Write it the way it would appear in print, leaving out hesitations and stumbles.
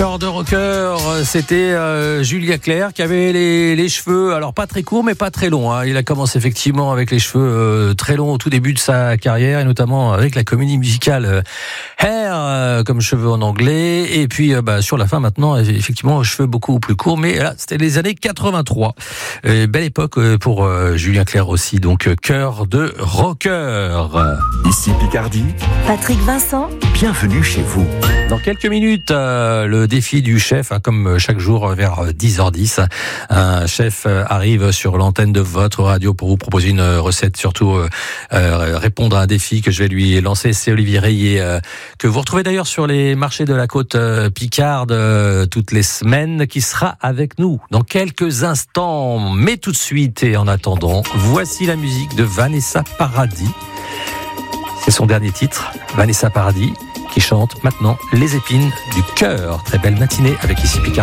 Cœur de rocker, c'était Julien Clerc qui avait les cheveux, alors pas très courts mais pas très longs. Il a commencé effectivement avec les cheveux très longs au tout début de sa carrière et notamment avec la comédie musicale Hair, comme cheveux en anglais. Et puis sur la fin maintenant, effectivement, cheveux beaucoup plus courts. Mais là, c'était les années 83. Belle époque pour Julien Clerc aussi. Donc Cœur de rocker. Ici Picardie. Patrick Vincent. Bienvenue chez vous. Dans quelques minutes, le défi du chef, comme chaque jour vers 10h10. Un chef arrive sur l'antenne de votre radio pour vous proposer une recette, surtout répondre à un défi que je vais lui lancer. C'est Olivier Rayet, que vous retrouvez d'ailleurs sur les marchés de la côte picarde toutes les semaines, qui sera avec nous dans quelques instants. Mais tout de suite, et en attendant, voici la musique de Vanessa Paradis. C'est son dernier titre, Vanessa Paradis, qui chante maintenant Les épines du cœur. Très belle matinée avec Ici Picardie.